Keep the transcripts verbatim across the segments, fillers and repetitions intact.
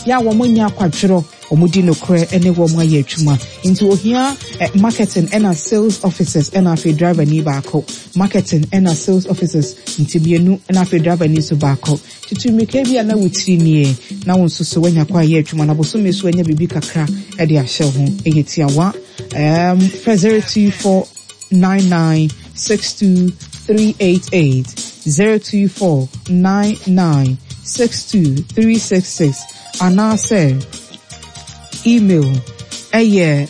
ya wo mo nya kwadwero omudi no kre ene wo mo aye atwuma into ohia marketing and sales officers and afi driver ni baako marketing and sales officers ntibienu and afi driver ni so baako titumike bia na wutiri nie na wonso so wanya kwa aye atwuma na bosome so anya bibi kakra e de ahye ho eyetia wa um zero two four nine nine six two three eight eight zero two four nine nine six two three six six anase email eh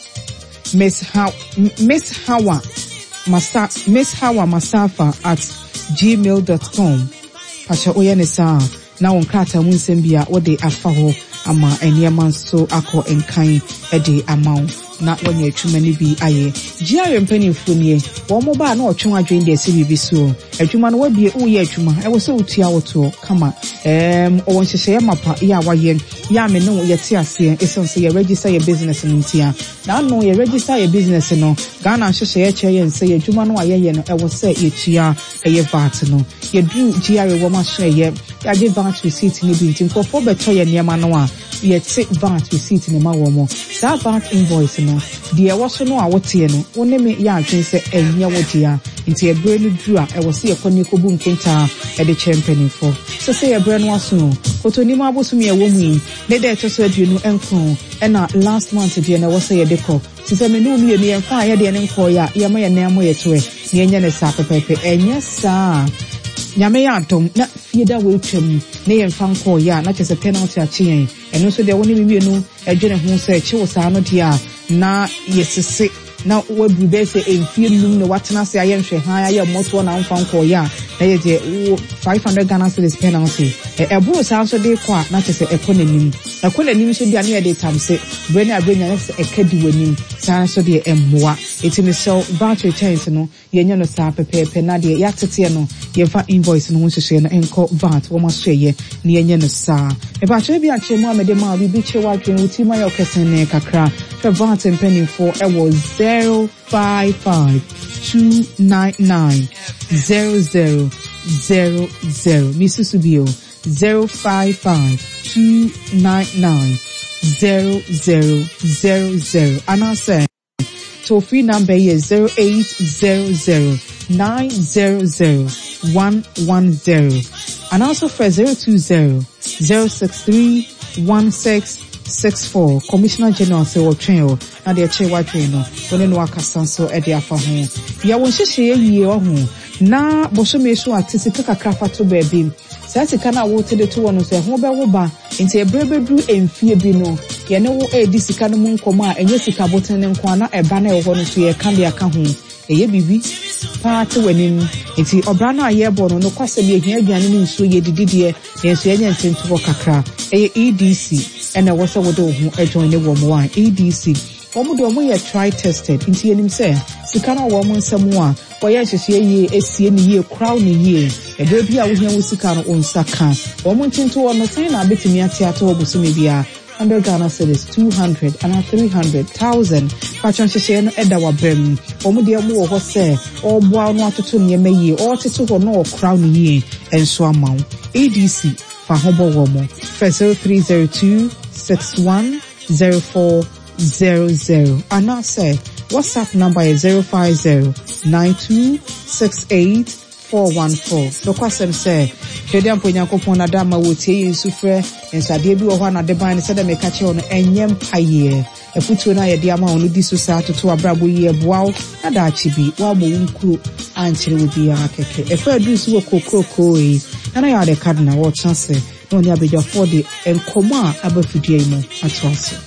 Miss How Miss Hawa Masa Miss Hawa Masafa at gmail dot com. Pasha oyanesa na wonkrata mu nsembia wo de afa ho ama eniaman so akọ enkan e de amount na wanya atwuma ni bi aye G R mpanimfo nie wo mo ba na otwen adwen de ase bibi so atwuma no wabie wo ye atwuma e wo se utua woto kama em o won hyehye mapa ya waye ya me no ye te ase esonse ye register your business ntia na no ye register your business no Ghana hyehye ye che ye nse ye atwuma no aye ye no e wo se ye tua e ye V A T no ye du G R wo ma hye ye ya ge V A T receipt ni bi ntin for be to ye niam no a ye te V A T receipt ni ma wo mo sa V A T invoice no de waso no a wote no woni me ya adwen se enye wodia nti ebre no duru a e wo se ekoni kobu nkinta e de champion for so say ebre no aso kotoni ma abosu me e wo mu yi ne de to so aduenu enko e na last month de na wo se ye de ko ti se me no mi ye me enfa ye de ne nko ya ye ma ye na mo ye to e ne enye ne sa pepepe enye sa nyame ya atom na fie da we twam ne ye mfa nko ya na chese penalty a chien eno so de woni me mienu edwene ho se che wo sa no dia na yesese na wadu be se enfie num no watena se aye nhwe han aye moto na mfa nko ya na ye je five hundred Ghana cedis penalty e eburu sa so de kwa na chese ekononim ekononim so dia na ye de tamse bre na abrenya na se ekadi wanim sa so de emmoa etimi so battery chance no ye nya no sa pepepe na de ya tete no ye fa invoice no hyehyɛ no enko V A T wo ma so ye na ye nya no sa e ba che bi a che mu amede ma bi bi che wa dwen uti ma yo kesen ne kakra fe V A T penny for e was zero five five two nine nine zero zero zero zero Missus Bio zero five five two nine nine zero zero zero zero and I say toll free number is zero eight zero zero nine zero zero one one zero and also for zero two zero zero six three one six six four Commissioner General say wo twen o na de che wa twen no woni no akasa so e de afa ho ya won hyehye yie o ho na bosome so atisi kakra fa to ba bi sa sika na wo te de to wono so ho be wo ba nti ebrebedru emfie bi no ye ne wo e di sika no mu nkomo a enye sika boten ne nko na eba na e ho no so ye kan de aka ho eye bibi pa te wanim nti obra na aye bo no no kwase bi ehia aduane ni nso ye dididie ne nso enye ntinto kakra eye E D C ena wo se wo de ho adwan ne wo mo a E D C omo de omo ye try tested nti enim se sika na wo mo nsam a wo ye hyehye ye esie ni ye crown ni ye e de bi a wo hia wo sika no onsaka omo ntinto wo no sai na betimi ate ate wo bosome bia one hundred Ghana cedis two hundred and three hundred thousand patron hyehye no eda wa bem omo de omo wo ho se oboa no atoto ne ma ye o tete ho no crown ni ye enso amaw E D C fa hobo wo mo zero three zero two six one zero four zero zero and I say WhatsApp number is zero five zero nine two six eight four one four so kwasem say twede amponya kopon na dama wotie Yesu frɛ nsade bi wo ho na de ban ne sɛ de meka che ono enyem paye efutuo na ye de ama ono di so sa toto abrabo yi eboawo na da achibi wa mo nkuru ankyere obi akeke efa adu so wo kokroko yi na na ya de card na wo chance no ni abeja for the enkomo a abafidie mu atwase.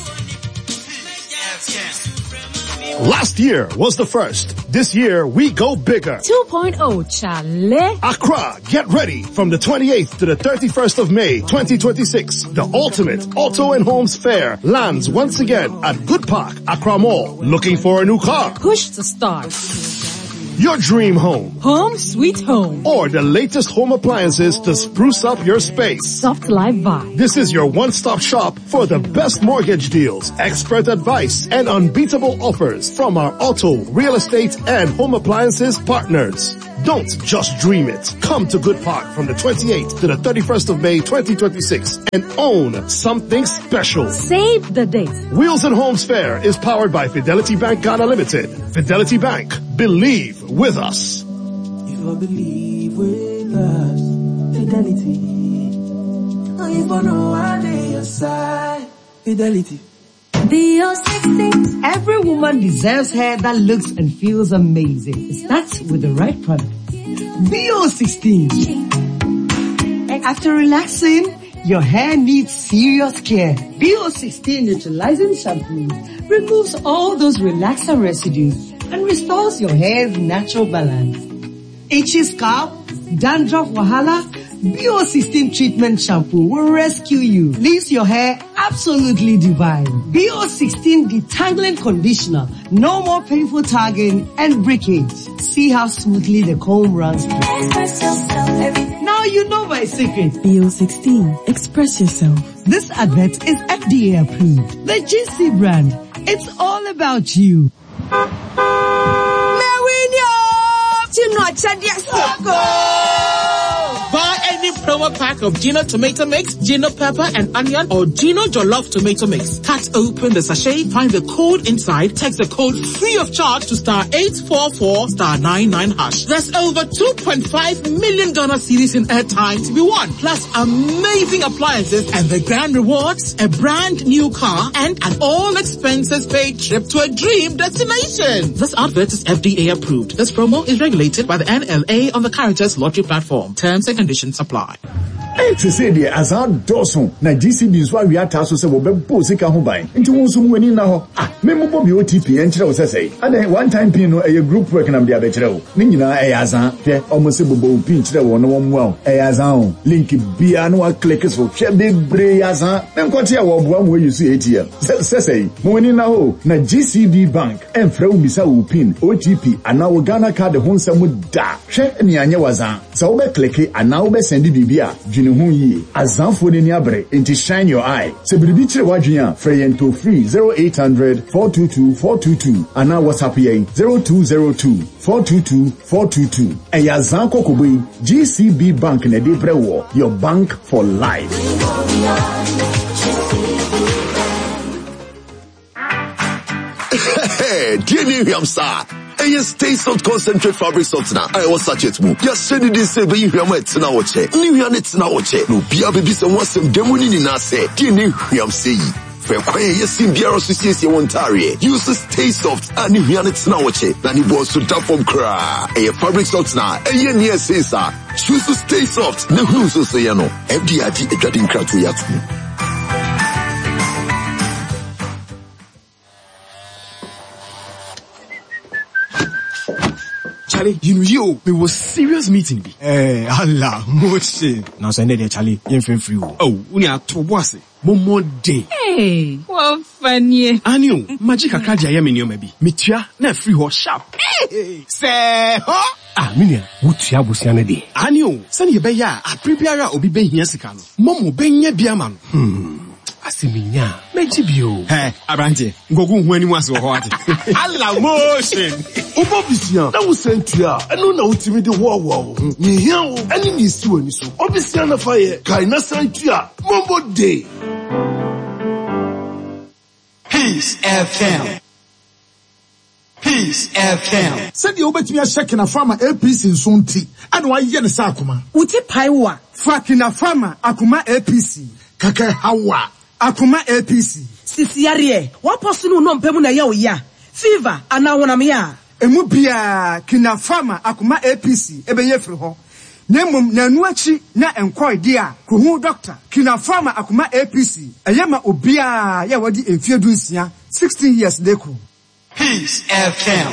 Last year was the first. This year, we go bigger. two point oh, Chale. Accra, get ready. From the twenty-eighth to the thirty-first of May, twenty twenty-six, the ultimate auto and homes fair lands once again at Good Park, Accra Mall. Looking for a new car? Push to start. Your dream home. Home sweet home. Or the latest home appliances to spruce up your space. Soft life vibe. This is your one-stop shop for the best mortgage deals, expert advice, and unbeatable offers from our auto, real estate, and home appliances partners. Don't just dream it. Come to Good Park from the twenty-eighth to the thirty-first of May twenty twenty-six and own something special. Save the date. Wheels and Homes Fair is powered by Fidelity Bank Ghana Limited. Fidelity Bank. Believe with us. If I believe with us, Fidelity. If I know I lay aside, Fidelity. B O sixteen. Every woman deserves hair that looks and feels amazing. It starts with the right product. B O sixteen. After relaxing, your hair needs serious care. B O sixteen neutralizing shampoo removes all those relaxer residues and restores your hair's natural balance. Itchy scalp, dandruff wahala, B O sixteen treatment shampoo will rescue you. Leaves your hair absolutely divine. B O sixteen detangling conditioner. No more painful tagging and breakage. See how smoothly the comb runs through. Now you know my secret. B O sixteen. Express yourself. This advert is F D A approved. The G C brand. It's all about you. Buy any promo pack of Gino tomato mix, Gino pepper and onion, or Gino jollof tomato mix. Cut open the sachet, find the code inside, text the code free of charge to star eight four four star nine nine hash. There's over two point five million Ghana cedis in airtime to be won, plus amazing appliances and the grand rewards, a brand new car, and an all expenses paid trip to a dream destination. This advert is F D A approved. This promo is regulated by the N L A on the Caritas Lottery platform. Terms and conditions apply. Hey, to say the as our dozen, na G C B is why we are tasked to be Bosika Hubine. Into one soon when in now. Ah, Memo B O T P and Chelo say. And then one time Pino, a group working on the Abetro. Nina, a Azan, almost a bobo pinch the one one well. A Azan, Linky Biano, clickers for Shabby Bray Azan, and Quatia one way you see it here. Say, when in now, na G C B Bank, and Fro Bisa Upin, O T P, and now Ghana card the home some would da. Share any Anya wazan. So we click and now we send the Bibia. Azanfo ni abre into shine your eye. Se bibichire wadwia free to free zero eight hundred four two two four two two and now WhatsApp ye zero two zero two four two two four two two. E Azanko Kobe G C B Bank na de brewo, your bank for life. Hey, do you know sir? And you stay soft concentrate fabric salt now. I was such it move. Just send it this say, but you hear my tina watch. New year it's now watch. No be a baby some was some demoni in us say. Do you know I'm saying? For quay yes in beer association Ontario. Use to stay soft and new year it's now watch. Then it was to tap from cry. And your fabric salt now. And you near say sir. Choose to stay soft. No who's so say no. F D I T a dreading crowd to yat. Charlie, you know you, we was serious meeting be. Eh, Allah, motion. Now send it there, Charlie. You ain't free. Oh, we are to was it. Momo day. Hey, what funny. Anio, magic a kaja yamini maybe. Mitia, na free or sharp. Hey, say, huh? Ah, minia, what ya was yana day. Anio, send your beya, a prepare or be ben yasikano. Momo ben ye biaman. Hmm. Asiminya, Mejibio. Hey, Abrante, go go when you was so hot. Allah motion. Obobisia, that was sent to ya. I know now to me the war war. Ni here, any needs to any so. Obisia na fire, kaina sent to ya. Mombo day. Peace F M. Peace F M. Said you bet me a check in a farmer A P C in Sunti. And why yen sakuma? Uti paiwa. Fucking a farmer, akuma A P C. Kaka hawa. Akuma A P C. Sisiarie, what person no mpemu na ya ya? Fever, ana wona me ya. Emu bia kina farmer akuma A P C ebe ye firi ho. Nemum na anu achi na enkwoi dia kuhu doctor kina farmer akuma A P C. Eyema obia ya wadi emfie dunsia sixteen years leko. Peace F M.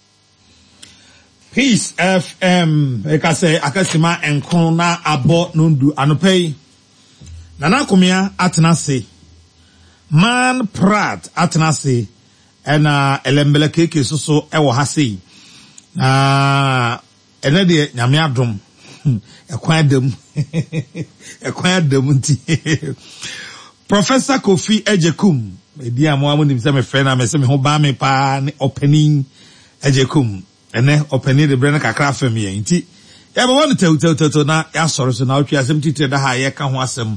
Peace F M. Eka se akasima enkon na abo nundu anopei. Nana kumia atenase. Man Pratt atenase. Ena elembele keke soso ewo hase. Na ene de nyame adom. Ekwan dem. Ekwan dem nti. Professor Kofi Ejekum. Edi amo amo nim se me friend na me se me ho ba me pa ne opening Ejekum. ene openi de brand kakra fam ye nti ya be won tew tew tew na ya soro so na otwi asem titire da ha ye ka ho asem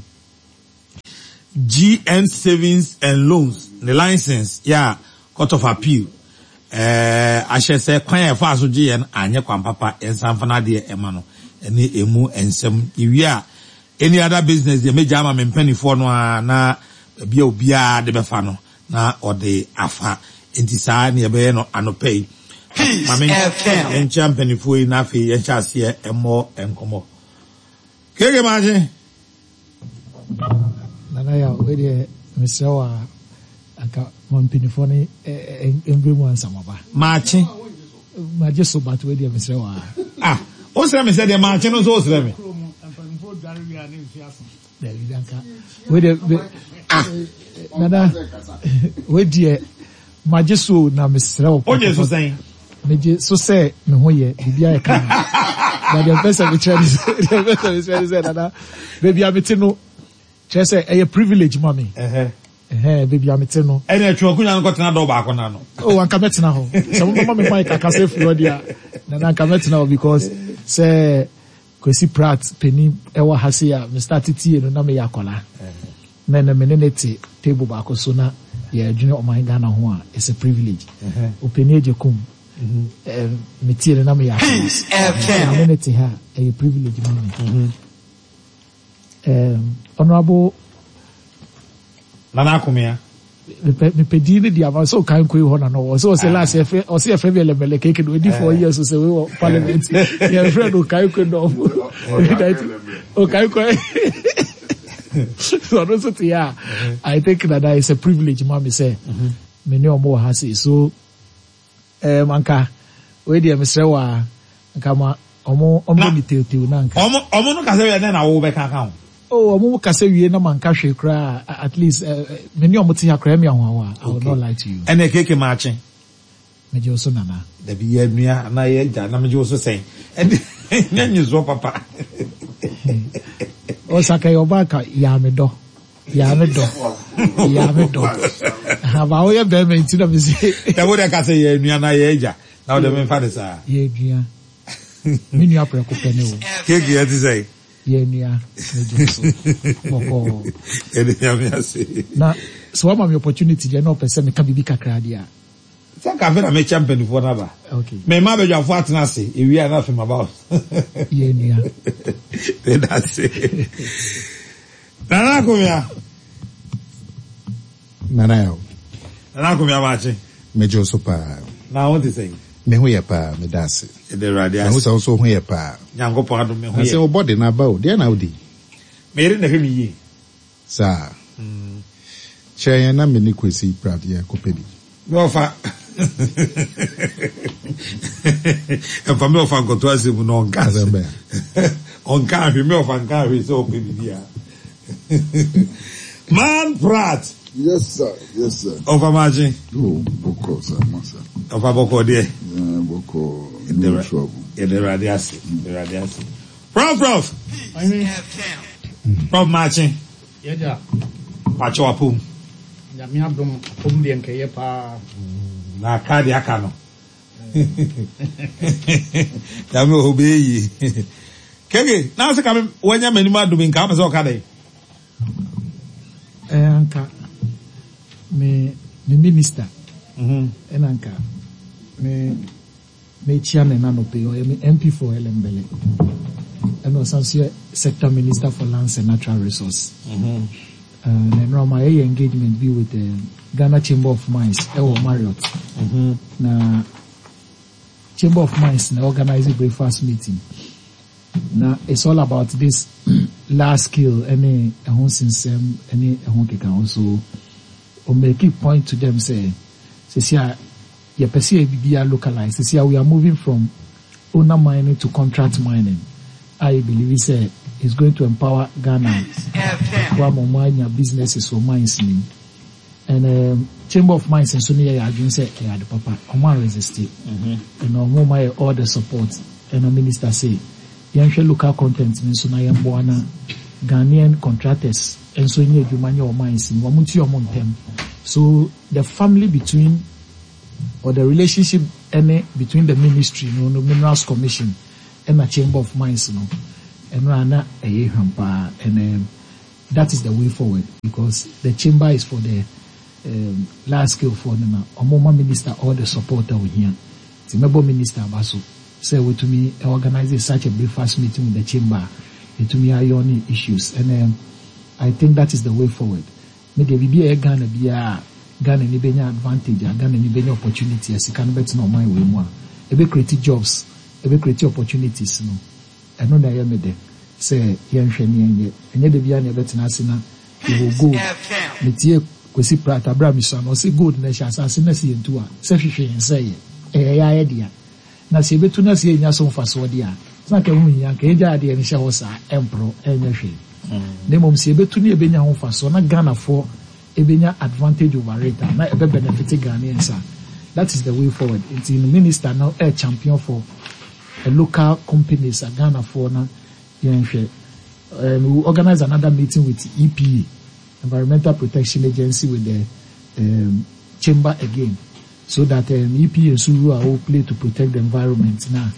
G N Savings and Loans the license ya court of appeal eh ahye se kwan e fa so G N anye kwan papa ensanfa na de ema no ene emu ensem iwia any other business they make jama mempani for no na bia obia de befa no na ode afa enti saa ne be no anopay mame en champion fu na fi en chase emo enkomo kege maje nana ya we de mesewa aka mampini for ni embe mu ansamaba mache maje so bat we de mesewa ah o sere me se de mache no so sere me we de ah nana we de maje so na mesewa o je so sen meje so say me ho ye bibia e kan na the person we try the person we say nana baby amete no try say a privilege mommy eh eh baby amete no e na twa kunya no tena do ba ko na no oh anka metena ho so mama me find kaka say flodia nana anka metena ho because say Kwesi Pratt penny ewa hase ya me start tie no na me yakola na na me ne te table ba ko so na ya adwene o man Ghana ho a it's a privilege o penny ejekum eh me tie na me yakola me ne te ha a privilege man um honorable Nana Kumia me pedi ni dia so kan ko ho na no so se last efe o se efe le mele keke do di four years so se we parliament ya friend o kai ko no o kai ko so no so tia I think that that is a privilege mama say me ne o mo ha say so eh manka we dia me se wa nka ma omo omo ni tetew na nka omo omo no ka se we na wo be kan kan oh omo ka se wie na manka hwe kra at least me ne omo ti akra me ahwa I will not lie to you ene keke maache me je so nana da bi ye nua na ye ja na me je so sen ene nyanyi zo papa o saka yo baka ya me do ya me do ya me do ha ba o ye be me ti na me say da wo de ka se ye nua na ye ja na o de me fa de sa ye dua me nua pre ko pene o keke ye ti say ye nua me je so boko ene ya me ase na so am my opportunity je no person me ka bibi kakra dia sa ka fe na me champion for na ba okay me ma be jwa fo atena se e wi na fe ma ba ye nua de da se Nana Kumia Nana yo Nana Kumia mache me jo so pa na what is saying me ho ye pa me da se e de radias me ho so so ho ye pa nyango pa do me ho ye se o body na ba o dia na odi me ri na hwe mi yi sa mm che na me ni Kwesi Pratt ye ko pebi no fa e fa me ofa nkoto asimu no nka zembe on ka hwe me ofa nka hwe so pebi dia Man Pratt. Yes, sir. Yes, sir. Over margin. Oh, Boko, sir, master. Over Boko, dear. Yeah, Boko. No trouble. Yeah, the radiasi. The radiasi. Prof, prof. Prof, marching. Yeah, Pacho apum. Ya mi abdom apum di enke pa. Na kadi akano. Ya mi obeyi. Kege, na se kame wanya menima dumi nka amese okade. Eh anka me me minister mhm en anka me me chairman na no pe o me M P for Elembele and also sector minister for lands and natural resource mhm uh and no my engagement be with the Ghana Chamber of Mines e wo Marriott mhm na Chamber of Mines na organize a breakfast meeting. Now it's all about this large scale any a home system any a home can also or make it point to them say say you perceive be localized say we are moving from owner mining to contract mining. I believe it say it's going to empower Ghana while more businesses or mines and um, Chamber of Mines and so near I say yeah the papa Omar resist it and no more all the support and the minister say yɛnhwɛ local content nso na yɛmboa na Ghanaian contractors nso nye adwuma nye ɔman si wɔn nti wɔn ntɛm so the family between or the relationship any between the ministry, no, no Minerals Commission, and the Chamber of Mines, no, and Rana a hampa, and um, that is the way forward because the chamber is for the um, large scale for them. Omoma minister all the support that we hear. The member minister Basu say we to me organize such a breakfast meeting with the chamber. It to me are only issues, and um, I think that is the way forward. Maybe be a Ghana be a Ghana ni benya advantage, a Ghana ni benya opportunity. As you can bet no my way more. Ebe create jobs, ebe create opportunities. No, I know that I am there. Say yenhwe ni enye enye de bia na betina ase na you will go metie kwesi prata bra mi so na say gold na sha asase na se yentu a se hwehwe yense ye eh ya ye dia na se betu na se enya so mfaso de a na ka hu nya ka eja de ni sha ho sa empro enye hwe na mom se betu ni ebenya ho mfaso na Ghana for ebenya advantage over it na ebe benefit Ghanaians. That is the way forward. It's in minister now a champion for a local companies a Ghana for na. And we organize another meeting with E P A, Environmental Protection Agency, with the um, chamber again, so that um, E P A and Suru are all play to protect the environment now.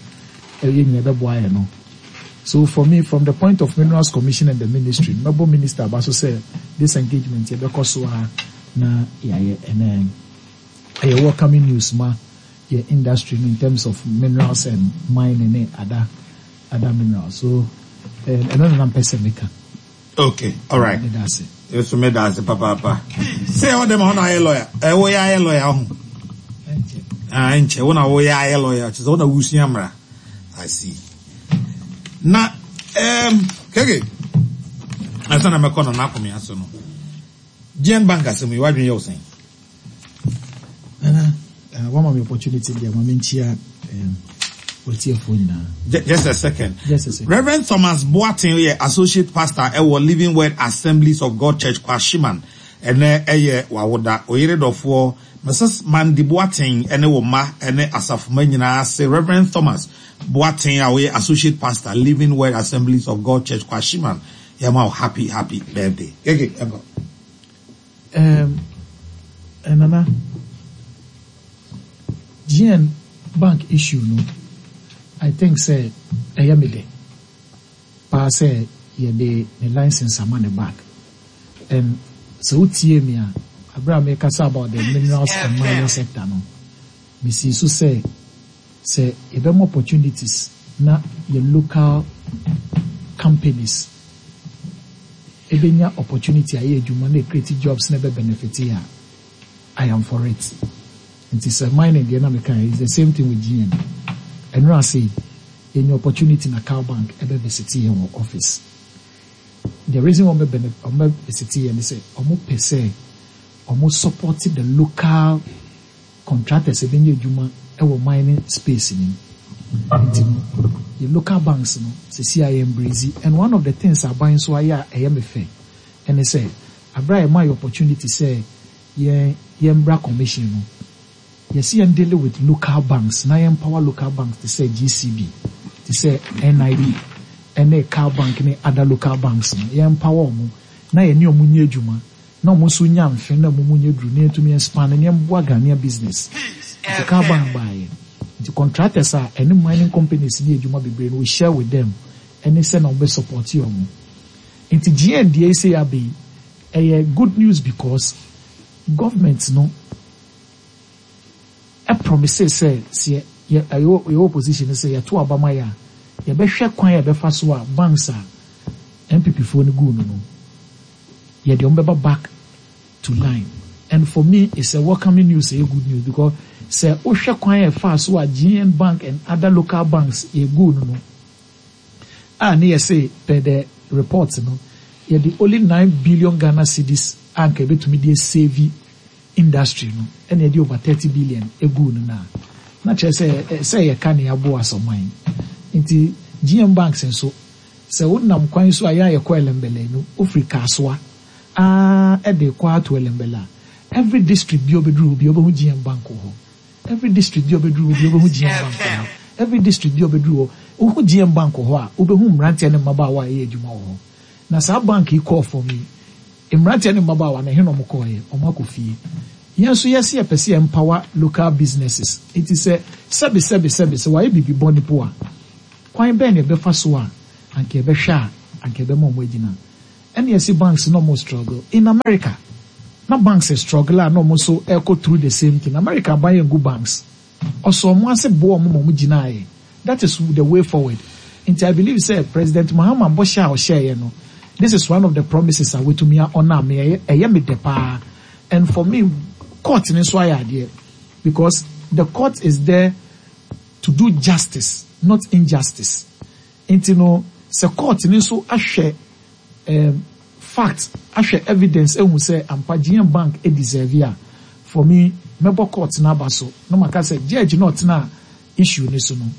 So for me, from the point of Minerals Commission and the ministry, Noble Minister also said this engagement because na yeah and then a welcoming news ma yeah industry in terms of minerals and mining and other other minerals. So. And another person maker. Okay, all right. That's it. Yes, me that's papa papa. Say what them on a lawyer. Eh, we are a lawyer. Ah, enche. Una we are a lawyer. Just ona wusiamra. I see. Na um, kege. Asa na me kono na komi aso no. G N Bank asemi wadwen ye osen. Ana, one of the opportunity there momentia um Just a second. Just a second. Reverend Thomas Boateng, Associate Pastor at Living Word Assemblies of God Church, Kwashiman, and eh wawoda oyere dofo Missus Mandy Boateng ene woma ene asafuma nyina say Reverend Thomas Boateng away Associate Pastor Living Word Assemblies of God Church, Kwashiman. Yama happy happy birthday. Okay, go. Um, and Nana, G N Bank issue no. I think say ayamide pa say ye de the license among the back and so tie me Abraham make us about the minerals and mining sector no me see so say say e be more opportunities na your local companies e be nya opportunity aye adwuma na create jobs na be benefit here. I am for it. It is a mining the America is the same thing with G N. And now I say, any opportunity in a car bank, ever visit here in office. The reason why I'm visit here and say, almost per se, almost supporting the local contractors, even your Juma, our mining space in the local banks, no, say C I M Breezy, and one of the things are buying so I am a fair, and they say, I buy my opportunity, say, yeah, Yembra Commission. No. Yes, you deal with local banks. Now, empower local banks to say G C B, to say N I B, and a car bank, and other local banks. You empower them. Now, you know, munye juma. Now, musunya mfenda mumunye drew near to me and span and yamwaga near business. The car bank buy. The contractors are any mining companies near Juma be we share with them, and they send on best support you. Into G N D A say abi a good news because governments no. A promise say see your opposition say ya to abama ya ya be hwe kwan ya be fa so a banks a M P P fo no go no no ya de ombeba back to line. And for me it's a welcoming news, a good news because say o hwe kwan ya fa so a G N Bank and other local banks e go no no ah na say per the reports no ya the only nine billion Ghana cedis anka be to me dey save industry no and e dey over thirty billion egu no na na che say say ye kan ya bo asoman nti G M banks nso say wonam kwan so aya ye kwelembele no Africa so ah e dey kwa to elembela every district bi obedru bi obehu G M bank ho every district bi obedru bi obehu G M bank ho every district bi obedru ohu G M bank ho a obehu mrantie ne mabawa ye adwuma ho na sa bank e call for me Imrati and Mabawa and Hino Mokoye, or Makofie. Yes, yes, yes, empower local businesses. It is a sebi sebi sebi. So why be born poor? Quite ben a befa soa and kebe sha and kebe mo mwejina. And yes, banks no more struggle in America. No banks a struggle no more so echo through the same thing. America buying good banks. Also, once a bo mo mwejina. That is the way forward. And I believe say President Mahama Bosha or share you know. This is one of the promises I will to me on me a yemi depa. And for me. Court in this idea because the court is there to do justice, not injustice. And you know, the court in so I share um, facts, I share evidence. And we say, "I'm G M Bank a deserve here." For me, member court na baso. No matter say judge not na issue this no.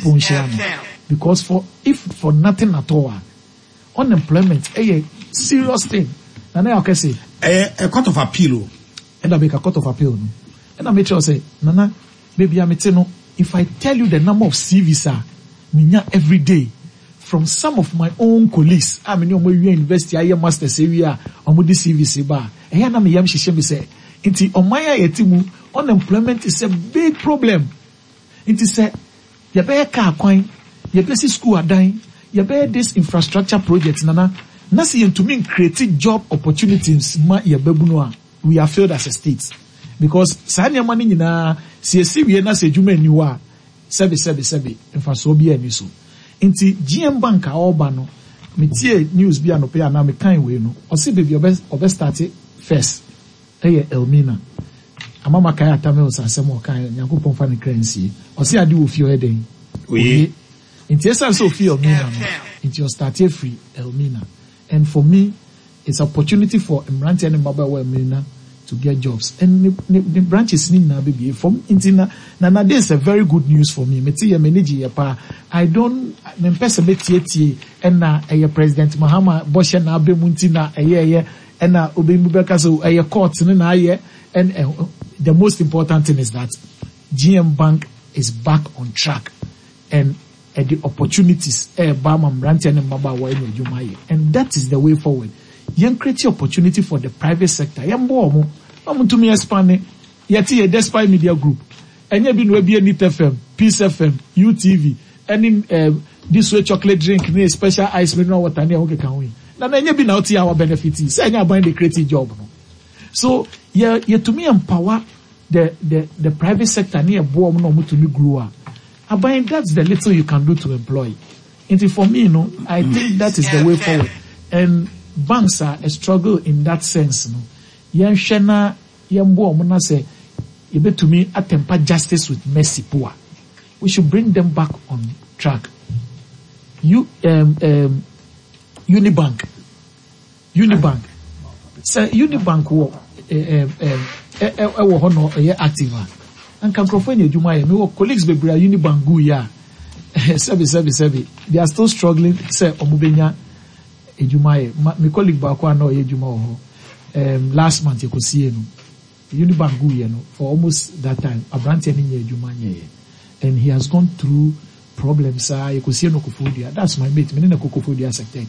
Because for if for nothing at all, unemployment a serious thing. And I can say a court of appeal. And I make a court of appeal. No? And I make sure say, Nana, baby, I'm no. If I tell you the number of C Vs are, minya every day, from some of my own colleagues, I mean, you university, I am master area, I'm with the C V C bar. And here, I'm yam shishem say, inti omaya yetimu, unemployment is a big problem. Inti say, you better car coin, you better school are dying, you better this infrastructure project, Nana. Nasi yen to mean creating job opportunities, ma ya bebunoa. We are failed as a state because sanya money na C S C we na se juma niwa sebe sebe sebe mfaso bi ani so nti G M Bank a oba no metie news bi anope na me kan we no o se baby obe obe start first eh Elmina amama kai atame o sansem o kan yakopon fa ne currency o se ade wo fi o eden we nti esa so fi Elmina no nti o start free Elmina and for me it's opportunity for Mranti and Mbaba Elmina to get jobs. And the, the, the branches need na baby from Intina. Now this is a very good news for me. Meti ya manage pa. I don't mpesa meti eti and na a President Mahama Bosha na abe muntina a ye and na obe mbeka so a court na ye and uh, the most important thing is that G M Bank is back on track and uh, the opportunities eh Bama Mranti and Mbaba Elmina and that is the way forward. Young create opportunity for the private sector. Young boy, I'm to me expand. Yet a Despite Media Group, and you been be a N I T F M, Peace F M, U T V, and in uh, this way chocolate drink, special ice mineral water. Near okay can we? Now then you been out here our benefits. Say you buying the creative job. So yeah, yeah to me empower the the the private sector near boy no to me grow. I buying that's the little you can do to employ. And for me, you know, I think that is the way forward. And banks are a struggle in that sense. No, yen shena yen bo omuna say, "Ibe to me atempa justice with mercy poor." We should bring them back on track. You um um Unibank, Unibank, say Unibank wo um um e wo hono e active. And can profane ejuma ye. Me colleagues be bra Unibank go ya. Sebi sebi sebi. They are still struggling. Say omubenya. Ejumaye, my colleague Bakwa no Ejuma um last month you could see no Unibank you know for almost that time Abranti any Ejuma and he has gone through problems uh, you could see no Kofodia. That's my mate, me na Kofodia sector.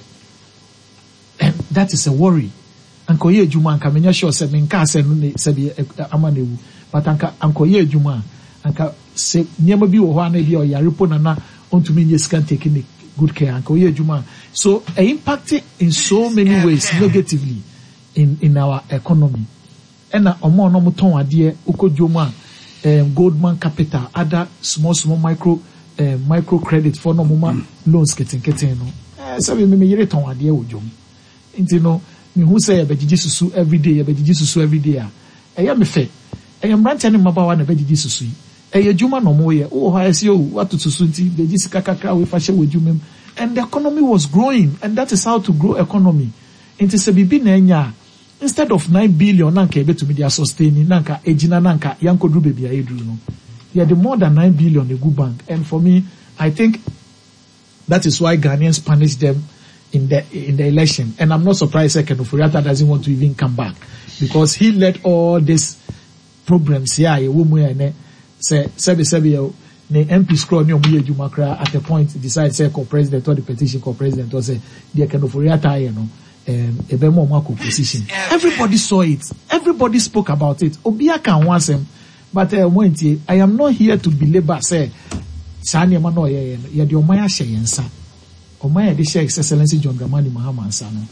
And that is a worry. Anko ye Ejuma anka menya sure say menka say no ne say amanewu but anka anko ye Ejuma anka say niema bi wo ho ana bi o yarepo na na ontumi nye scan taking good care and Juma. So uh, impacting in so many ways negatively in, in our economy. And uh, omo no muton adie uko Juma um, Goldman Capital, other small small micro uh, micro credit for no mama loans getting getting no. Eh so me me yire ton adie wo Jom. Nti no me who say be gigi susu every day, be gigi susu every day. Eh ya me fe. Eh ya mbrante ne mabawa na be gigi susu yi. Eh Juma no mo ye oh ha ese o watu tusunti be jisi kakaka we fashe we Jumem and the economy was growing and that is how to grow economy into se bibi na enya instead of nine billion nanka ebe to media sustaining nanka ejina nanka yanko dru baby ayedu no yeah the more than nine billion a good bank and for me I think that is why Ghanaians punished them in the in the election and I'm not surprised that Ken Ofori-Atta doesn't want to even come back because he led all these programs here yeah, ene say sebi sebi the M P scroll ni omuye Jumakra at a point decide say call president or the petition call president or say they can Ofori-Atta you know um, a Bemo Mako position. Everybody saw it. Everybody spoke about it. Obia can want him. But uh, I am not here to belabor, say, Sani Mano, ye, ye, the Omaya Shayensa. Omaya, the Share Excellency John Dramani Mahama Sana.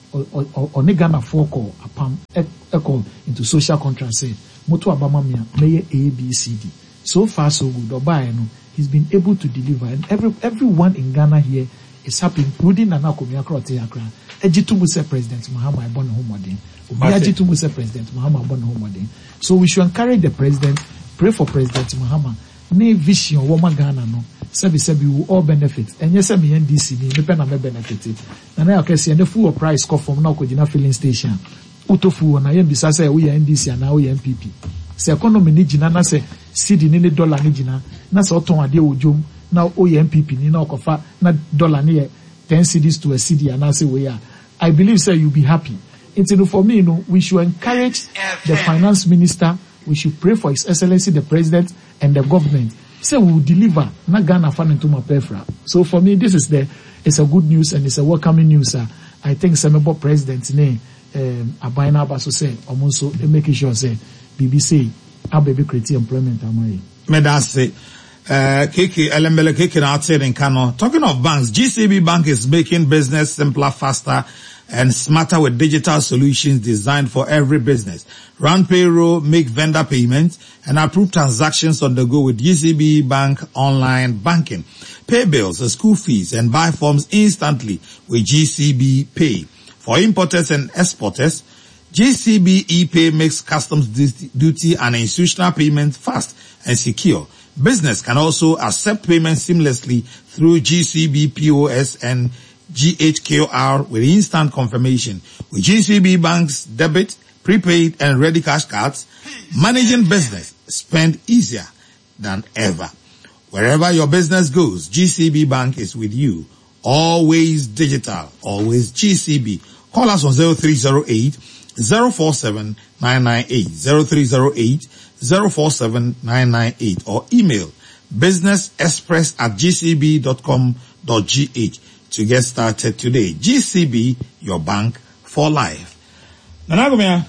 Or Negana Foko, upon echo into social contract, say, Moto Abamamia, Mayor A, B, C, D. So far, so good. Obayano, he's been able to deliver. And every everyone in Ghana here is happy, including Nana Komiakro Teakra. Ejitumu say President Mahama Ibon Homodin. Ejitumu say President Mahama Ibon Homodin. So we should encourage the president, pray for President Mahama. Ne vision woman Ghana no. Sebi sebi we all benefit. And yes, me N D C me me pena me benefit. Na na okay see the full price come from na Kojina filling station. Utofu na yen bisa say we N D C and now we N P P. Se economy ni jina na se cedi ni dollar ni jina na se oton ade ojom na o N P P ni na okofa na dollar ni ten cedis to a cedi and I say we are. I believe say you'll be happy. It's enough for me, you know, we should encourage the finance minister. We should pray for His Excellency the President and the government. Say we will deliver. Not Ghana fan into my pefra. So for me, this is the it's a good news and it's a welcoming news. Uh, I think Semebo President ne um Abaina Baso say almost making sure say B B C our baby create employment amai. Me that say uh K K Elembele K K outside in Kano. Talking of banks, G C B Bank is making business simpler, faster, and smarter with digital solutions designed for every business. Run payroll, make vendor payments, and approve transactions on the go with G C B Bank online banking. Pay bills, school fees, and buy forms instantly with G C B Pay. For importers and exporters, G C B ePay makes customs duty and institutional payments fast and secure. Business can also accept payments seamlessly through G C B P O S and G H Q R with instant confirmation. With G C B Bank's debit, prepaid, and ready cash cards, managing business spend easier than ever. Wherever your business goes, G C B Bank is with you. Always digital, always G C B. Call us on zero three zero eight, zero four seven, nine nine eight, zero three zero eight, zero four seven, nine nine eight, or email businessexpress at g c b dot com dot g h to get started today. G C B, your bank for life. Nanagomia.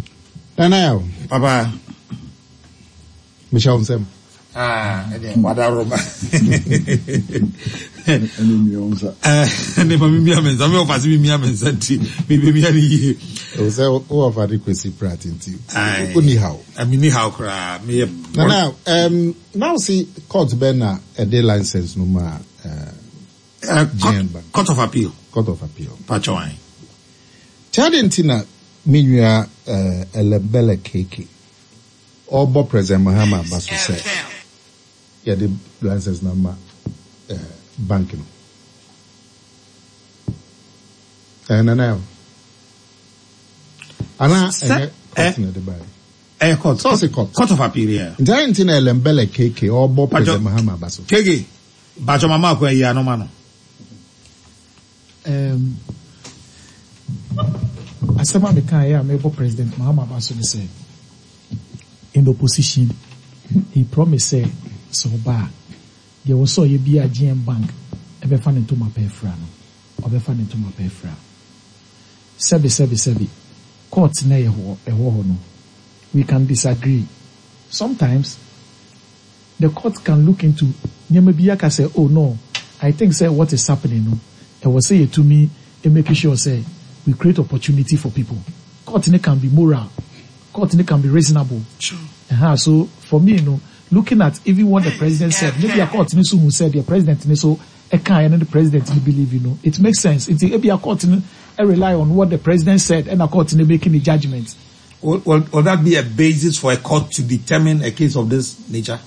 Nanao. Papa. Michelle Nsem. Ah, again, Wadaroma. Now, um, now see, court Bena a day license no more. Uh, court, court of appeal. Court of appeal. Pachawai. Chadentina Minya uh Elembele Keke. Obo President Mahama Basu said. Yeah, the license number uh banking. And now Ana eh court na the buy. Eh court. So c'est court. Court of appeal yeah. Chadentina Elembele Keke Obo President Mahama Basu. Keke. Bacho mama ko ya no mano. Um, Asema Mekan here, Mebo President Mahama Basu said, in the opposition, he promised, say, so bad. There was so you be a G M bank, ever fan into my pay fra, or ever fan into my pay fra. Sebi, sebi, sebi. Courts ne a no. We can disagree. Sometimes, the court can look into, Nyamabiaka say, oh no, I think, say, what is happening, no. I will say it to me and making sure say we create opportunity for people. Court can be moral. Court can be reasonable. Sure. Uh-huh. So for me, you know, looking at even what the president said, maybe a court who said the president so a kind and the president believe, you know, it makes sense. It's maybe a court I rely on what the president said and a court making a judgment. Will, will, will that be a basis for a court to determine a case of this nature?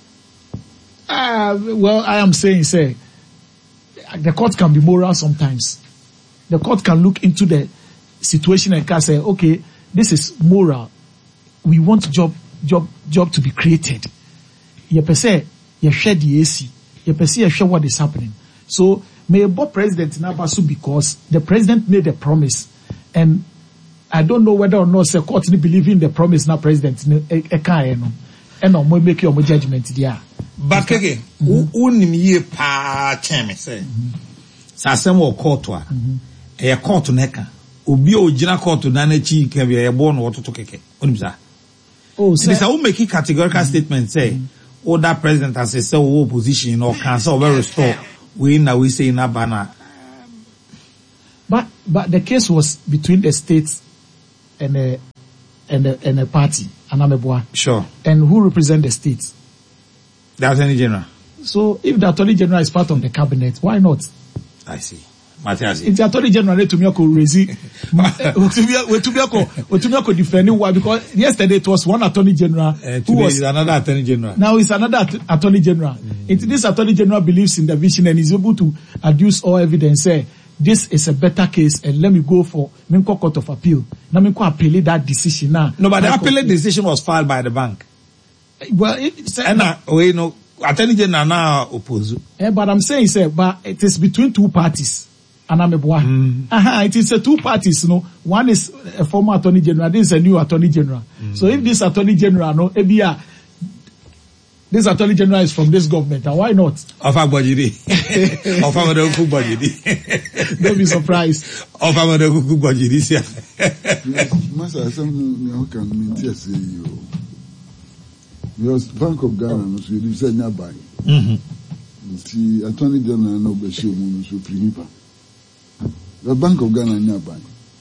Uh, well, I am saying, say, the court can be moral sometimes. The court can look into the situation and can say, okay, this is moral. We want job, job, job to be created. You per se, you share the A C. You per se, you share what is happening. So, may a president Nabasu because the president made a promise. And I don't know whether or not the court believe in the promise now president. And no more make your judgment there. But again, unim ye pa cheme say. Sa asem wo court wa. E court neka. obi o jina court na na chi ka bi e bo no wototo keke onim sa oh say this will make a categorical mm-hmm. statement say mm-hmm. or that president as a say opposition or cancel or restore we now we say in Abana. But but the case was between the states and a and a, and a party, Anameboa. Sure. And who represent the states? The Attorney General. So if the Attorney General is part of the cabinet, why not? I see. Matthias. It's the Attorney General to me raise to me defending why, because yesterday it was one Attorney General uh, who was another Attorney General. Now it's another at- Attorney General. Mm-hmm. It, this Attorney General believes in the vision and is able to adduce all evidence. Say this is a better case and let me go for Minko Court of Appeal. Now Minko appeal that decision now. No, but the appellate decision was filed by the bank. Well, it, and now we know Attorney General now oppose. Yeah, but I'm saying, say, but it is between two parties. Anameboa. Mm. Uh-huh, it is a two parties, you know. One is a former Attorney General, this is a new Attorney General. Mm. So if this Attorney General, no, Ebia, this Attorney General is from this government, and why not? Of our budget. Of our budget. Don't be surprised. Of our budget. Master, something I can maintain say you. Because Bank of Ghana, no, so you say nearby. Mm-hmm. The Attorney General no be sure no so prinipa. The Bank of Ghana nearby.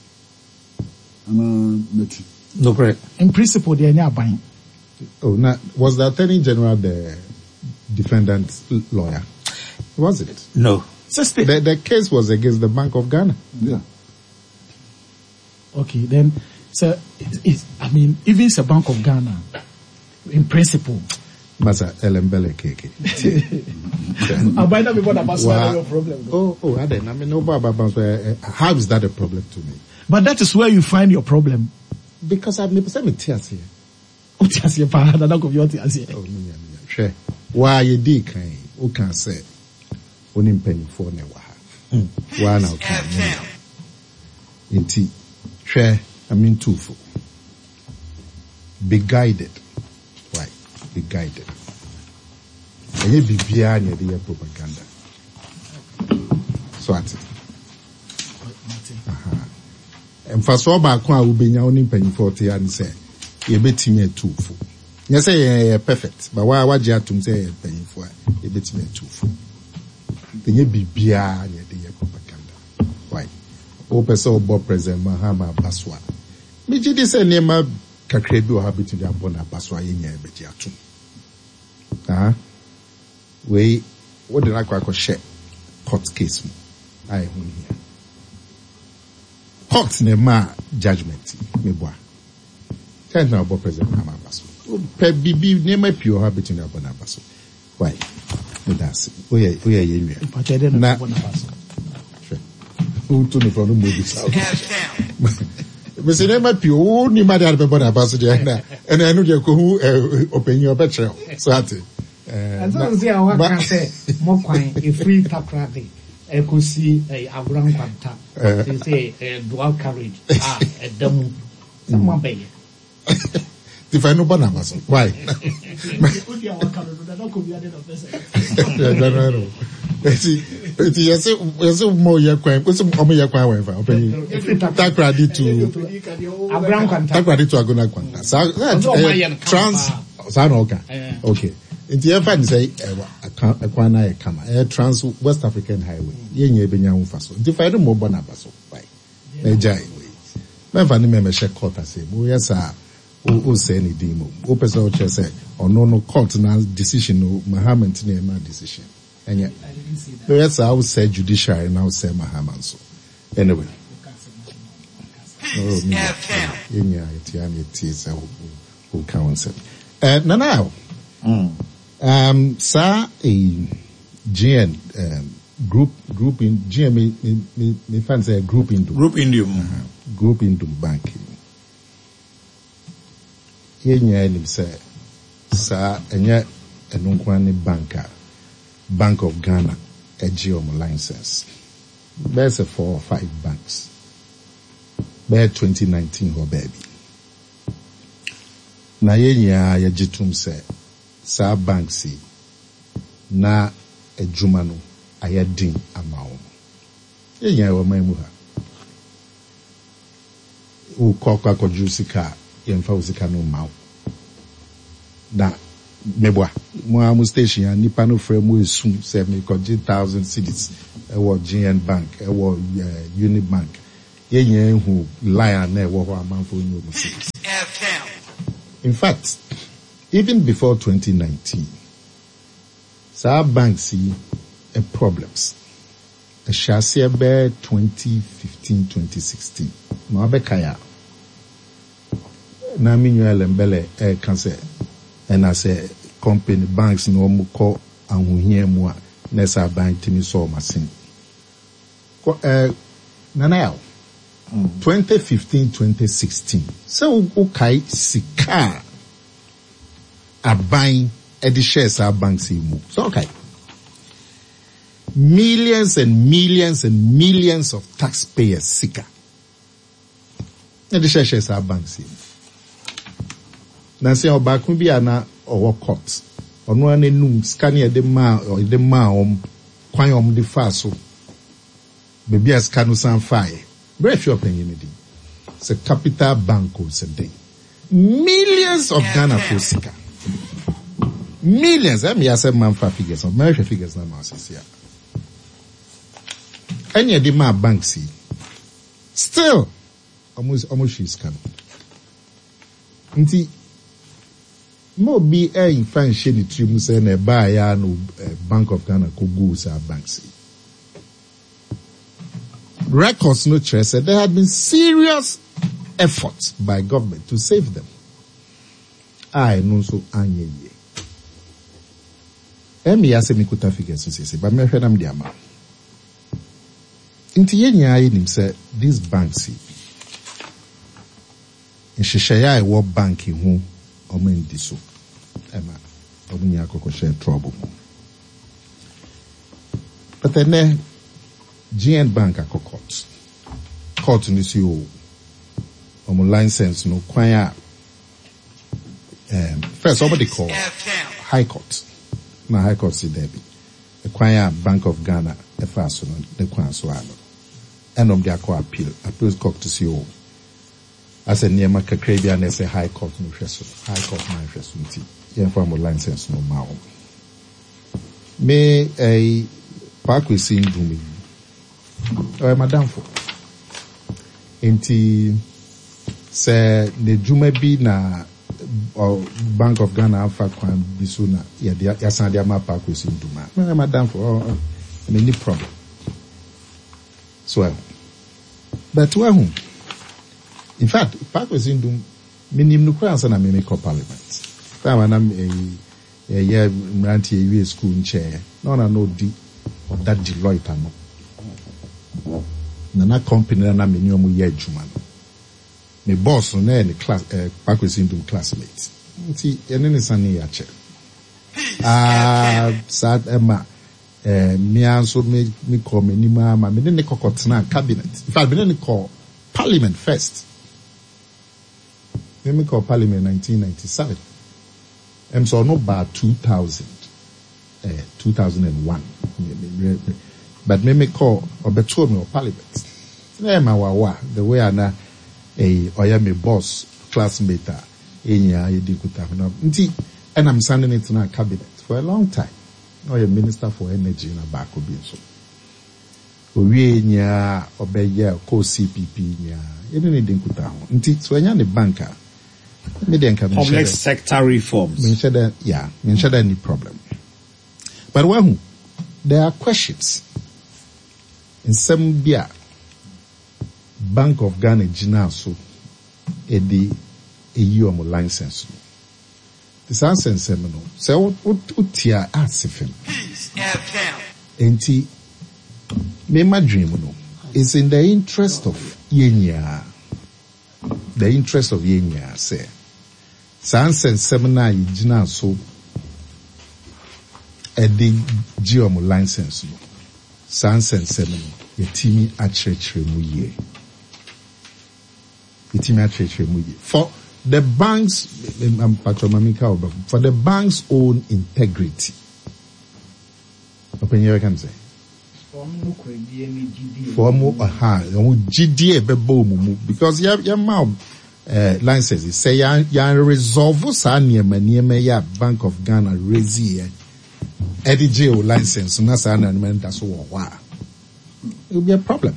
And meti. No correct. In principle, they are nearby. Oh, now, was the Attorney General the defendant's lawyer? Was it? No. The, the case was against the Bank of Ghana. Yeah. Okay, then, so, it, it, I mean, even it's a Bank of Ghana, in principle. Masa Elembele Keke. I might not be one about your problem. Oh, oh, I didn't. I mean, no, but how is that a problem to me? But that is where you find your problem. Because I've never said me tears here. Oh, tears here, pa, that don't come your tears here. Oh, yeah, yeah, sure. Why you did kind? Who can say? Only penny for ne wa. Why now? Inti, sure. I mean, two for. Be guided. Why? Be guided. And you be behind the propaganda. So at it. And for so back one will be your own penny forty and say, you bet me a two for. You say you're perfect, but why would you to say penny for? You bet me a two for. Then you be behind the propaganda. Why? Open so Bob President Mahama Baswa. Me did this and Nema Kakrebi or habit to the Abona Baswa in your betiatu. Ah, we what did I call share court case? I am here. Court nema judgment me boa. Tell now about President Mahama Baswa. Per bibi nema pure habit in the Abona Baswa. Why? Me that's we are we are here. Na who to the front of the south. Mister Nema Pio, ni mad at Babona Basso, and I know you who open your better. So at it. And so, what can I say? More coin, a free tap rabbit. I could see a ground tap. They say a dual carriage. Ah, a demo. Someone pay. If I know Banamas, why? See, yes, yes, more your crime. What's some of your crime? Take credit to a ground contact. Take credit to a good contact. Trans, Sanoka. Okay. In the end, say a Kwana Kama, a trans West African highway. Yen Benya Faso. Divided more Banabaso. Why? A jai way. My family member share court as a yes, sir. Who say any demo? Open so say or no no court now decision no Muhammad name decision. And yet, yes, I would say judiciary and I would say Muhammad. So anyway, oh, yeah, yeah, it is who counsel. Uh, now, now, um, sir, a G N um, group group in G M me me me fancy a group in group Indium uh-huh. Group into banking. Yenya him say, sir, and yet a non banker, Bank of Ghana, a geom license. There's a four or five banks. Bear twenty nineteen or baby. Na yenya ya jitum say, sir bank si, na a jumano, ayadin amao. Yenya wa maimuha. o kokwa koju sika yemfa usika no maw da meboa mo am station ya nipa no frɛ mo esum say me koji one thousand cedis e wo G N Bank e wo uh, Unibank ye yen hu lion na e wo ho amanfo nyu mo cedis. In fact, even before twenty nineteen, Sa banks see a problems. A chassis bear twenty fifteen, twenty sixteen. No abekaya. Na minuel embele e cancer. And I say company banks no mo call and who hear more nessa bank to me so masin. Uh Nanao. twenty fifteen, twenty sixteen. So okay sika a buying at the shares our banks move. So okay. Millions and millions and millions of taxpayers sika. At the shares our banks move. Nancy oba kun bi ana owo court. Ono ane num scanner de ma or de ma om kwan om de fa so. Baby as kanu san fire. Breath your opinion. It's a capital bank a day. Millions of Ghana for sika. Millions. I mean, I said man for figures. Of American figures now, I say, any of the my bank see. Still, almost, almost she's coming. Nti, mo be a in fan shady tree, Musa, and a buy no Bank of Ghana could go to our bank see. Records no trace said there had been serious efforts by government to save them. I know so anye ye. Emi yase mi kuta figures so say, but me hwe nam dia ma. Inti ye nya ye nim say these banks in shishaya e wo bank hu omo ndi so. Ema omo nya akoko share trouble. But then G N Bank ako court. Court ni si o omo license no kwanya um first somebody call High Court. Na High Court si debi. The kwanya Bank of Ghana e fa so no the kwan so ano. Enom dia ko appeal. Appeal court to si o. As a niema kakra bia na say High Court no hwe so. High Court na hwe so nti. Yen fa mo license no ma o. Me eh pakwesi ndumi. Oh, madam for. Enti se ne juma bi na or Bank of Ghana afa kwan bisuna ya dia ya san dia ma pa kwesi nduma. Me madam for oh, any problem. So but who? In fact, pa kwesi ndum minim no kwan sa na me make parliament. Time na eh eh yeah mranti e school nche. No na no di of that Deloitte no. Nana company na me ni omo ye adwuma no. Me boss no na class eh pakwesi ndum classmate. Nti ene ne sane ya che. Ah sad ema eh me anso me me call me ni ma ma me ne kokotena cabinet. In fact me ne call parliament first. Me me call parliament nineteen ninety-seven. Em so no ba two thousand. Eh two thousand one. But me me call or beto me or parliament. Na ma wawa the way ana eh oya me boss classmate enya ye dikuta na nti and I'm sending it to our cabinet for a long time. Oya minister for energy na back obi so. Owie nya obeye ko C P P nya ye ne dikuta ho. Nti so enya ne banker me den ka public sector reforms. Me sure that yeah, me sure that any problem. But when there are questions in Zambia, Bank of Ghana Gina so a di a year mo license. This answer in seminal. So what utia asifim. Enti me my dream no is in the interest of yenya. The interest of yenya say. Sansen seminar Gina so a di geomo license. Sansen seminar. Yetimi akyerɛkyerɛ mu yie. Yetimi akyerɛkyerɛ mu yie. For the bank's um, for the bank's own integrity. Open your can say. For mo aha, o G D e bebo mu because ya ya ma uh, licenses say ya ya resolve sa niema niema ya Bank of Ghana raise here. Eddie J O license na sa na men da so wo wa. It will be a problem.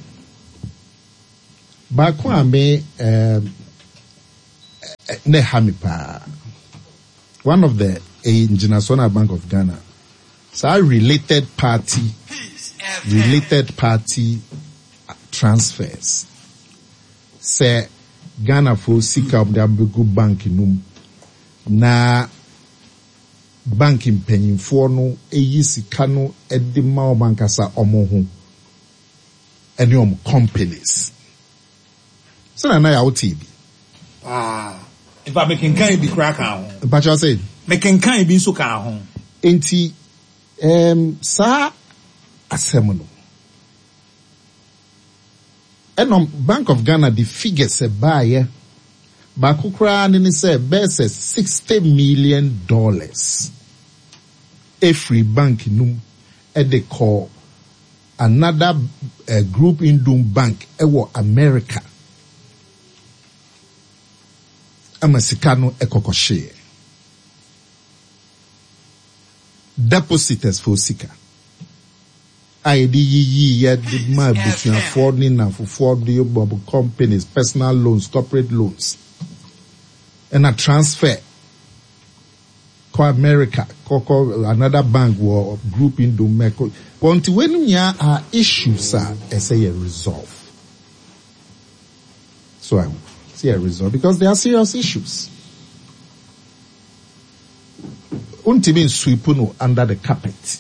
Back when me um ne hamipa one of the International Bank of Ghana so related party related party transfers say Ghana for seek up the Abugu bank num na banking mpanyinfo no eyi sika no edi ma o bankasa omo ho ene om companies so na na ya oti bi ah if I making kind be crack ahun but you say making kind be so ka ahun enti em sa asem no enom Bank of Ghana the figures e buy ba kukra ni say best sixty million dollars every bank num e de call another uh, group in Doom Bank ewo America amasikano ekokoshe depositors for sika I D yi ya did my between affording and for four companies, personal loans, corporate loans, and a transfer. Call America, call another bank or group in Domeco. But when you are issues are say a resolve. So I see a resolve because there are serious issues. Untimin sweepuno under the carpet.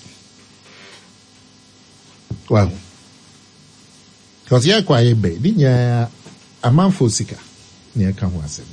Wow. Because ya kwa ebe, di nya amanfo sika, ni eka ho asem.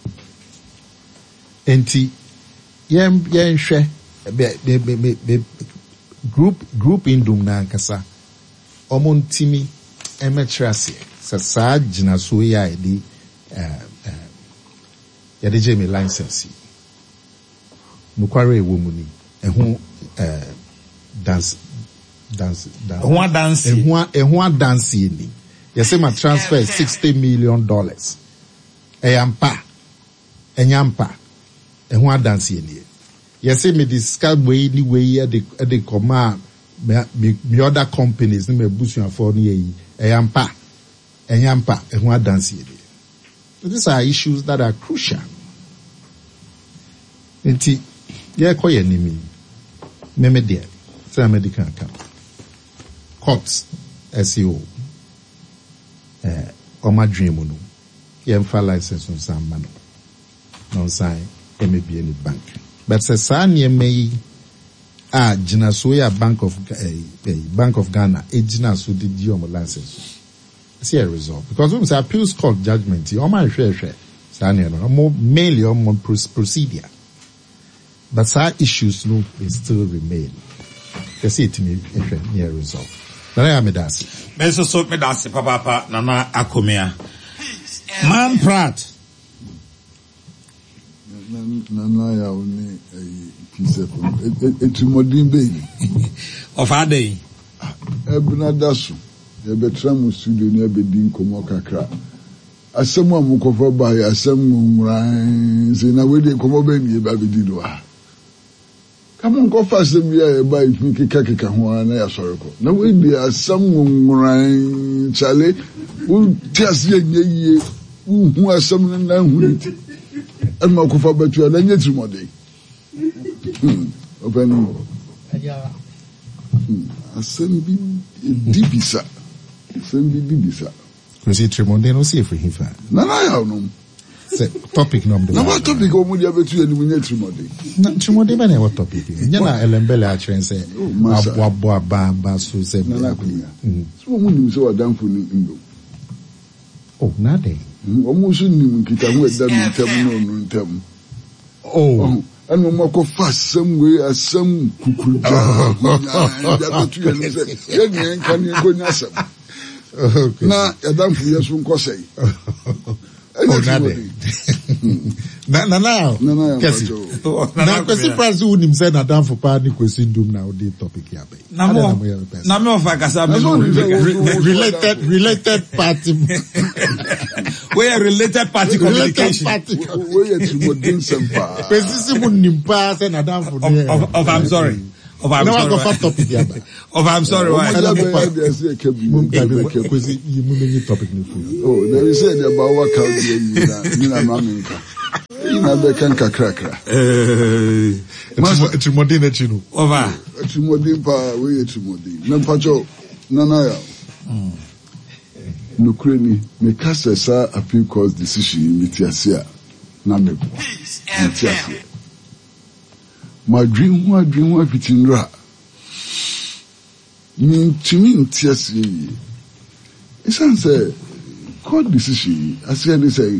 Enti, yen yen hwe, be be be be group group indum na ankasa. Omo ntimi emetrase, sa sa gina so ya edi eh eh ya de jeme license. Nukware ewo mu ni, ehun eh dance dance dance ehun dance ehun ehun dance ni yesi ma transfer sixty million dollars eyampa enyampa ehun dance ni yesi me discuss way ni way e de e de koma me me other companies ni me busu afọ ni yi eyampa enyampa ehun dance ni. These are issues that are crucial. Enti ye koye ni mi meme there say medical account courts S E O eh oma dream no yemfa license on some man no sign M B N bank but say san yemei ah gina so ya Bank of eh, Bank of Ghana e gina so di di omo license see a result because when say appeals court judgment oma hwe hwe san no omo mainly omo procedure but some issues no they still remain. They see it to me near result. Nana Medasi. Meso so Medasi Papa Nana Akomea. Man Pratt. Nana ya oni piece of etumodin baby. Of our day. Ebuna dasu. Yebetram mu studio ni ebedi nkomo kakra. Asem amukofa ba ya asem ngran. Se na we de nkomo ba mi e ba bedi do a. Come on, go fast them here by Mickey Kakika Juana Soroko. No, we be a some rain, Charlie. Who just ye, who are some language. And Mokofa, but you are then yet more day. Open. A send be dibisa. Send be dibisa. Because it's Tremonde, no see if we have. No, no, no. Topic number one. What topic o mu dia betu eni munye Trimode? Na Trimode ba na what topic? Nya na elembele a tren say abo aba ba so say na na kunya. So mu nim so adamfo ni ndo. Oh, na dey. O mu so nim nkita hu eda mi ntam no no ntam. Oh, anu mo ko fa some way asam kukuja. Ya betu eni say ye ni enka ni gonya asam. Okay. Na adamfo yeso nko say. Oh, na dey. Na na now. Na na. Kasi. Na kwesi Francis unim say na dan for pa ni kwesi ndum na odi topic ya be. Na mo. Na me of akasa be related related party. We are related party communication. We are Timodin Sempa. Kwesi si mu nimpa say na dan for there. Of I'm sorry. Of I'm sorry. No go topic ya be. Of I'm sorry why? Kwesi you mu many topic ni for. Oh, there is said about what can you na na maminka. Ina be kan kakrakra. Eh. Timodin na chinu. Over. Timodin pa we Timodin. Na mpacho nana ya. Mm. Nukreni me kasa sa appeal court decision mitiasia na me bo. Mitiasia. My dream one dream one fitinra. Min timi mtiasia. Isan say court decision as they say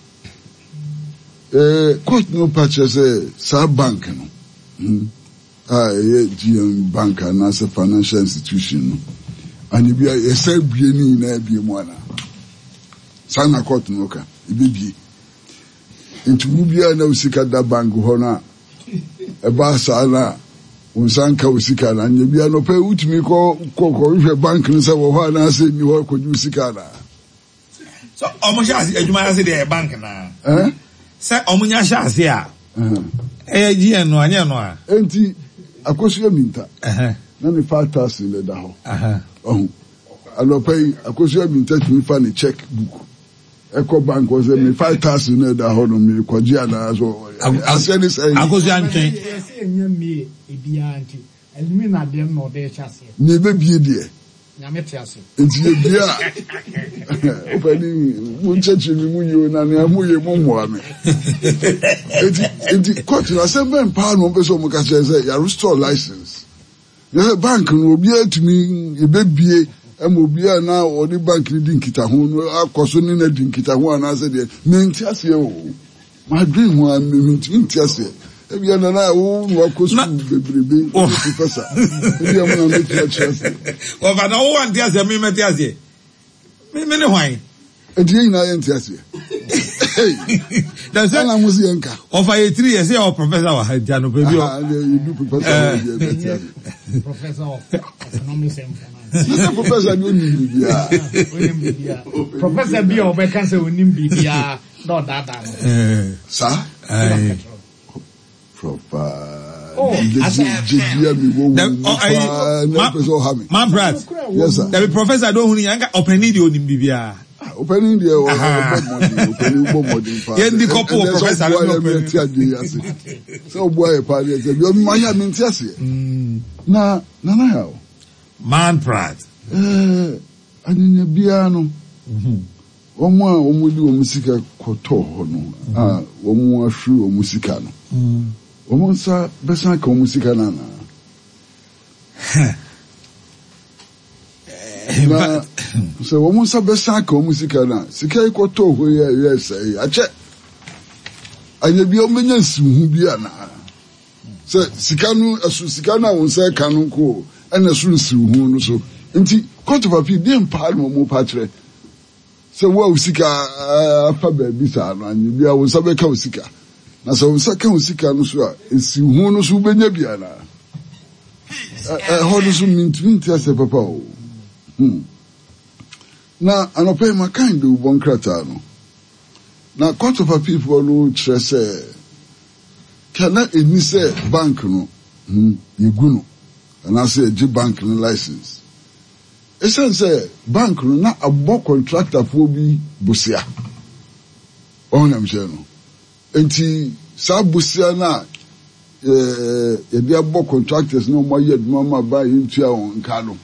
eh court no purchase sa bank no. Hmm. Ah eh G M bank na as a financial institution no. And if you are a self being na be mo na sana court no ka ibibie nti mu bia na usika da bank ho na e ba sa na unsanka usika na nya bia no pe utimi ko ko ko hwe bank no se wo ho na se ni ho ko usika na so omo sha adwuma na se de bank na eh se omo nya sha ase a eh eh ji eno anya no a enti akosu minta eh na ni five thousand le da ho aha oh alopai akosu minta timi fa ni check book Eco Bank was a five thousand in the whole me Quagiana so I said this I go me Ibianti and me not them no de chassis. Never be dear. Yametias. It's your dear opening Munchach Muyu and Amuye Momoame. It's quite a seven pound on Peso Mocasa, a restore license. The bank will be to me a baby. Emobia na odi bank ni dinkita ho akoso ni na dinkita ho anase de menti ase o my dream wa menti ase e bia na na wo akoso bebrebe professor e bia mo na menti ase o ba na wo anti ase me menti ase me me ne hwan e di na enti ase that's na muzi enka of a three years o professor wa haja no baby ah you do professor professor of economics and Mister Professor no Nimbia. Professor B or can say Nimbia. No, that that. Sir? Proper. Oh, my brother. Yes, sir. The professor don't know opening the Nimbia. Opening the opening the Yeah, the couple of professor. So boy, party. You might have been tested. Na, na na how. Man pride. Eh, anyanya bia no. Mhm. Omo a omo di omo sika koto ho no. Ah, omo ahru omo sika no. Mhm. Omo nsa besa ka omo sika na na. Na, so omo nsa besa ka omo sika na. Sika koto ho ye yes eh. Ache. Anya bia omo nya nsihu bia na. So sika no asu sika na won sa ka no ko. And a soon see who so. Inti, court of appeal, dear Palmo mo patre. So, well, Sika, a faber bisa, and you be our Sabeka Sika. Now, so Saka Sika no so is who knows who Benabiana. A horse mean twenty as a papa. Hmm. Now, and I pay my kind of one cratano. Now, court of appeal for no tresse. Cannot any say bank no. Hmm, you go. And I say G bank no license. Esan say bank no na abo contractor for bi busia. Onam je no. Enti sa busia na eh e dia abo contractors no mo yed mama ba into a on kano.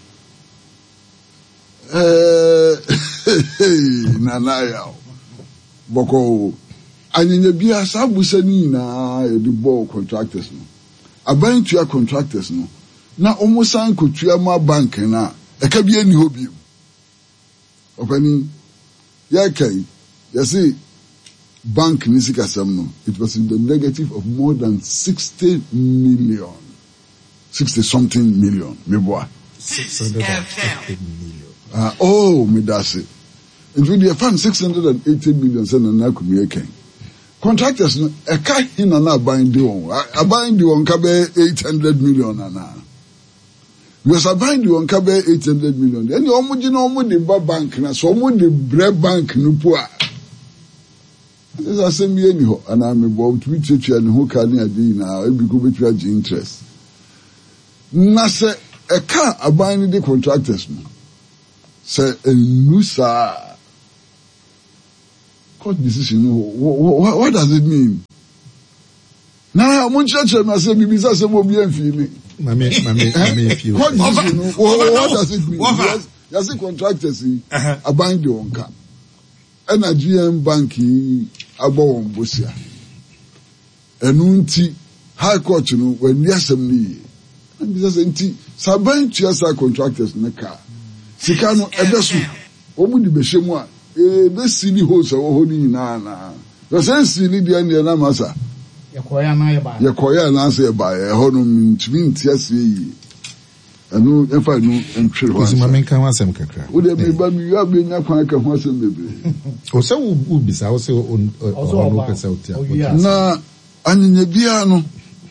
Eh na na ya. Boko anyenya bia sa busia ni na e di bo contractors no. Aban to contractors no. Na almost an kutuama bank na e ka bia ni hobi opani ya kai ya say bank ni sikasam no it was in the negative of more than sixty million sixty something million me boy six hundred fifty million ah oh me that's it it will be a fund six hundred eighty million sen na ku me kai contractors no e ka hina na bind on abind on ka be eight hundred million na because abind on ka be eight hundred million then you omo gina omo de ba bank na so omo de bre bank no po a this assembly any ho and am about to teach you and who can adi na e bi go be charge interest na se e ka abind the contractors no se enusa court decision. What, what does it mean? Now, I'm church and I say, Bibisa say, "Mo bien fini." Mami, mami, mami, if you. Court decision. What does it mean? Yes, yes, the contractors a bind the on cap. And a G M banki abo on bosia. Enunti high court you know when the assembly. And because enti saban tiasa contractors na car. Sikano ebesu. Omu di beshemu a. Eh, be sini ho so ho ni na na. Yo say sini dia na na masa. Yekoya na ye ba. Yekoya na say ba e ho no ntimi ntiase yi. Anu efa no entwere ho. Kusima menka wasem kakra. Wo de me ba mi ya be nya kwan ka ho asem bebre. O se wo bisa o se on no pesa otia. Na anyenya bia no.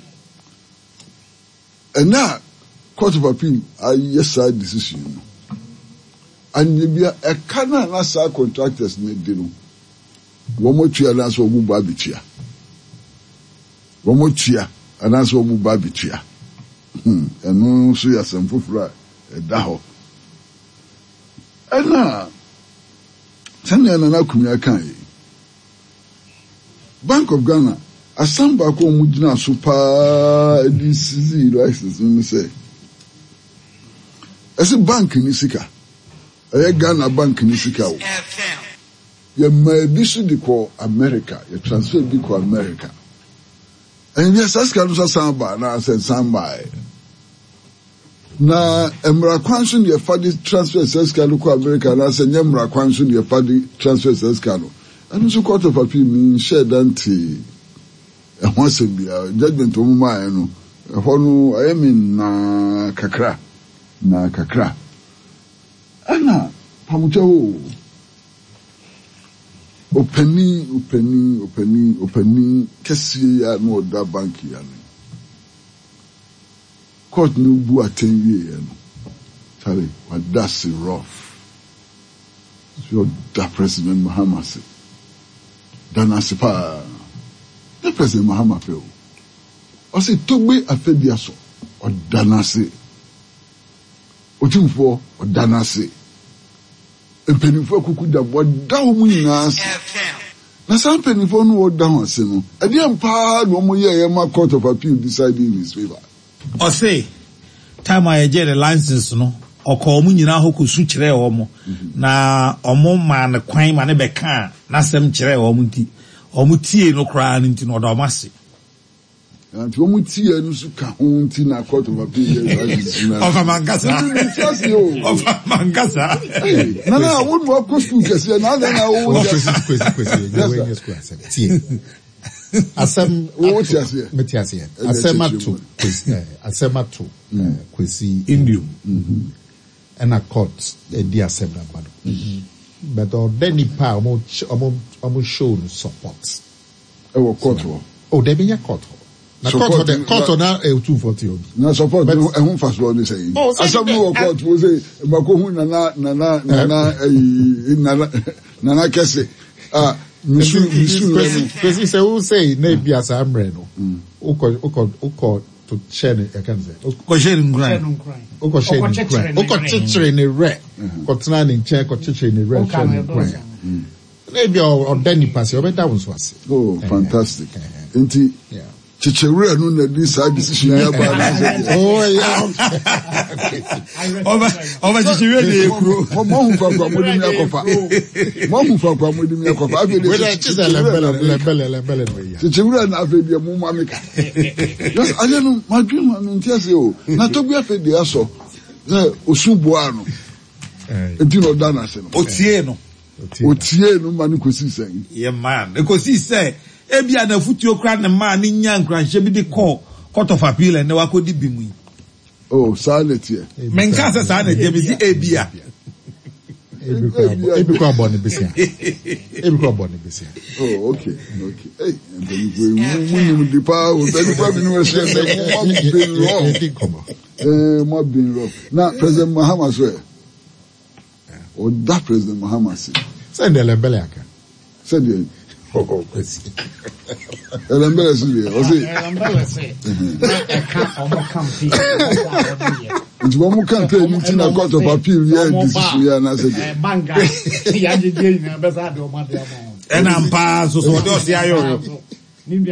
Ena court of appeal ayi side decision no. And bia e kana na sa contractors ne di no wo mo tua na so obu ba bitia wo mo tua na so obu ba bitia hm eno so ya semfufura e da ho ana tanya na na kumya kan Bank of Ghana asamba ko mu gina so pa di sizi license ni say ese bank ni sika a Ghana bank ni sika o ye ma bi so di ko America ye transfer bi ko America and yes aska no samba na say samba na emra kwanso ye fa di transfer aska ko America na say emra kwanso ye fa di transfer aska no and so court of appeal mi share danti e ho se bia judgment o mu ma no e ho no I mean na kakra na kakra ana pamucho openi openi openi openi kesi ya no da banki ya no court no bu atenwie ya no tell what that's rough so da president Mahama say dana sipa the president Mahama feel o say togbe afedia so o dana say otimfo o dana say empenifo kuku da boda ho nyina na san penifo no wo da ho ase no ade ampa no mo ye ye ma court of appeal deciding in his favor o say time I get the license no okọ mu nyina ho kosu kire wo mo na omo ma ne kwan ma ne be ka na sem kire wo mo nti omo tie no kra nti no do mase and omo tie no su ka ho nti na court of appeal of mangasa of mangasa na na wo mo ko school kese na na na wo kwesi kwesi kwesi we we school asem tie asem wo tie ase metiase asem atu kwesi asem atu kwesi indio and a court e di asem na bado but or then pa omo omo omo show support e wo court oh they be your court na court the court na e two forty obi na support e hu fast law ni say asem no court wo say mako hu na na na na na eh na na kese ah misu misu kwesi say who say na bi asa amre no uko uko uko to share e kan say uko share ngran uko share ngran uko chichire ni re ko tena ni nche ko chichire ni re share ngran na bi o dani pass o be da won so ase oh fantastic enti yeah chichire no na di sa decision ya ba na oh yeah over over chichire de ekuro mo hu fa kwa mo di mi akofa mo hu fa kwa mo di mi akofa afi de chichire le bele le bele le bele no ya chichire na afi de mo ma meka just ale no ma dream ma nti ase o na to bi afi de aso eh osubo ano enti no da na se no otie no otie no ma ni kosi sen yeah man e kosi say ebia na futuo kra na ma ni nya nkranhye bi de call court of appeal and wa ko di bimu oh sanity menka se sa na je bi ebia Ebi kwa boni besia. Ebi kwa boni besia. Oh, okay, okay. Hey, and then we win the power. Then you probably know what I'm being wrong. Eh, more being wrong. Now, President Mahama swear. Or that President Mahama say. Send the Lembele aka. Send the. Oh, kwesi. Lembele say. O say. Lembele say. I can't omo campaign. Nti wo mu campaign nti na court of appeal here decision ya na say. Eh, banga. Ya je je na be sa de o ma de ama. Ena mpa so so de o si ayo.